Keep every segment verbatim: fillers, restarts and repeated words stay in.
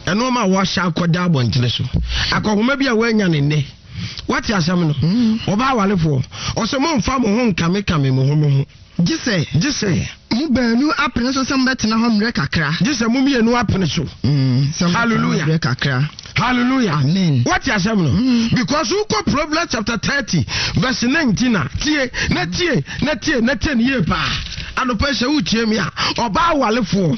eno ma wo sha akoda abontene so akogoma bia wo anya ne ne wati asam no oba walefo osemo mfa mo ho nkame kame mo ho mo ho gise gise mu baanu apene so sem betena ho mre kakra gise mu mienu apene so hallelujah mre kakra hallelujah amen wati asam no because we go Proverbs chapter thirty verse nineteen na tie na tie na tie na tie ye pa anopa se utie mi a oba walefo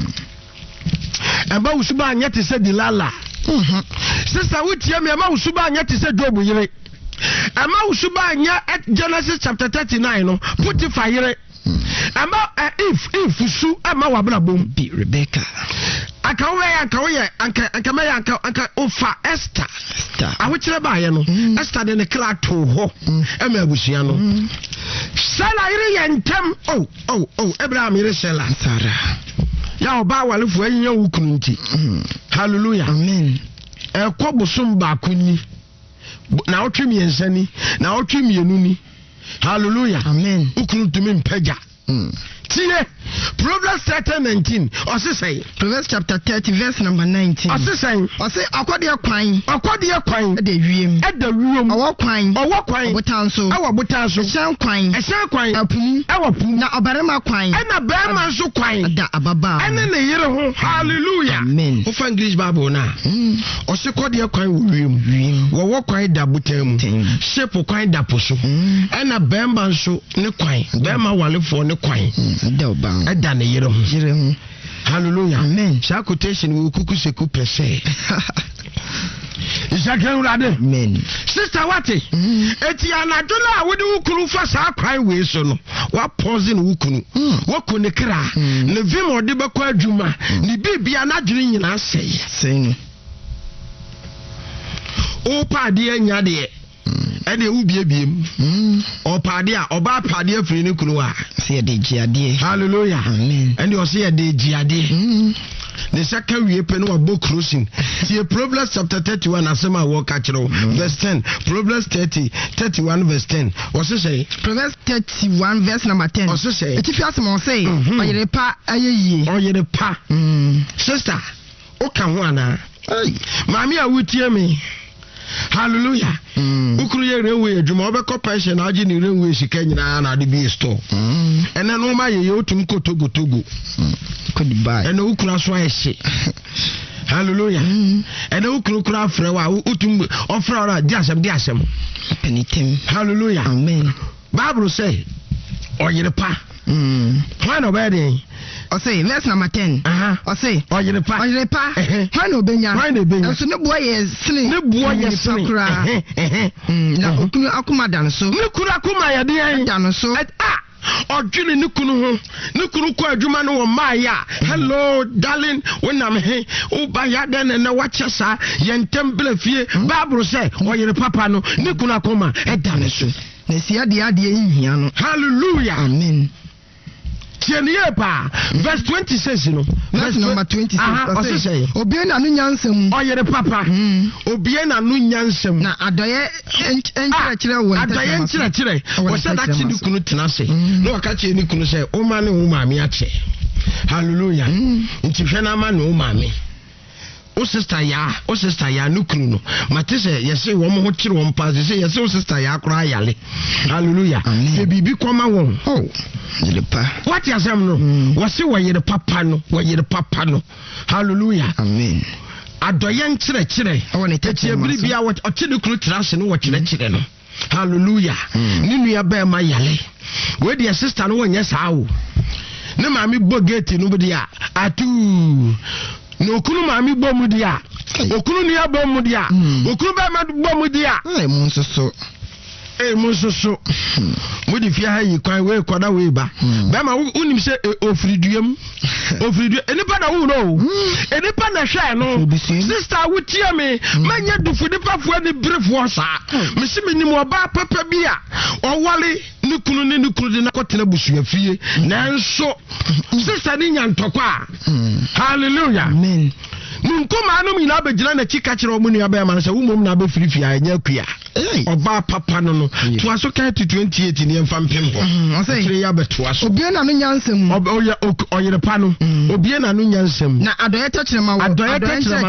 eba usuba anya te se dilala mhm sister utie mi ema usuba anya te se Job yire ema usuba anya Genesis chapter thirty-nine no Potiphar yire ema if if su ema wabra bom bi Rebecca aka we aka we anka anka me anka anka ofa Esther Esther awukire ba ye no Esther de ne kla to ho ema abusua no Sela yire yentem oh oh oh Abraham yire Sela Sarah ya oba walefo anya wukunu nti hallelujah amen e kwobusum ba kunni na otwemi ensani na otwemi enuni hallelujah amen ukunu tumi mpaja tie Proverbs thirty nineteen ose say Proverbs chapter thirty verse number nineteen ose say ose akode kwan akode kwan e de wiem e da wiem owo kwan owo kwan botanso awo botanso shan kwan e shan kwan apum awo pum na obarema kwan e na barema so kwan da ababa ene ne yire ho hallelujah amen o fa English Bible na ose kode kwan wo wiem wiem wo wo kwan da botam shape kwan da poso e na barema so ne kwan barema walefo ne kwan da oba eda ne yire ho yire ho hallelujah amen sha quotation wo kuku seku pese Isakan rade amen sister wati eti anado na wode wukunu fa sa kwan we so no wa pause no wukunu wo ko ne kra ne vim ode bekọ adwuma ne bibia na dwene nyina sei sei o pade anya de ene u biebiem o pade a oba pade afiri ne kunu a se de giade hallelujah amen ene o se de giade the second we pen wa book crossing see Proverbs chapter thirty-one asema wo ka kire verse ten Proverbs thirty thirty-one verse ten o se say Proverbs thirty-one verse number ten o se say eti fi asema o say oyere pa ayeye oyere pa sister o ka ho ana mami a wutie me hallelujah ukuru ye rewe adwuma obekọ pension na agi ni rewe sika nyina na de bi store ene no ma ye otum kotogo togo goodbye ene ukuru aso ayehye hallelujah ene ukuru kura afre wa utum ofre ora di asem di asem penitem hallelujah amen Bible say oyere pa mm when obedi o say verse number ten o say oyere pa oyere pa when obenya when obenya so ne boye sene ne boye sene na okunu akuma dan so ne kunu akuma ya de dan so ah odwene ne kunu ho ne kunu ko adwuma no wo maaya hello darling wonam he wo ba ya den na wachesa yentem bla fie Bible say oyere papa no ne kunu akoma edane so na sia de ade ehia no hallelujah amen tieniye pa verse twenty-six no verse number twenty-six o say obie na no nyansam oyere papa obie na no nyansam na adoye enkyere kire wo adoye enkyere kire wo say that ni kunu tena se no waka che ni kunu say o ma ne wo maami ache hallelujah nti hwe na ma ne wo maami o sister ya o sister ya nukunu no mate se yese wo mo ho kire wo mpa se yese o sister ya akora yale hallelujah se bibi koma won oh yere pa what you say no wo se wo yere papa no wo yere papa no hallelujah amen adoye nkire kire o ne tete biri bia wo oche ne kunu trase no wo kire kire no hallelujah ni nua ba ma yale we dia sister no wo nye saawo ne maami bo gate no bi dia atu no okunu maami bo mu dia okunu ni abo mu dia okunu ba ma bo mu dia e mu nsoso e mu nsoso mu di fia ha yi kwan we koda we ba ba ma unim se ofiriduam ofiridu enipa na wu no enipa na hwe no sister wutie me manya dufu nipa fo ni brefo sa me se me nim oba papa bi a owale ni kunu ni ni kunu di na kotena busua fie nanso sister ni nyantokwa hallelujah amen Nunkoma anu mi na abegina na chika kire omu nua ba ma se wumom na abefirifia anya kua oba papa no no to aso kan to twenty-eight ni emfa mpembo o se kire ya beto aso obie na no nyansem oyere pa no obie na no nyansem na adoye tachire ma wo adoye tachire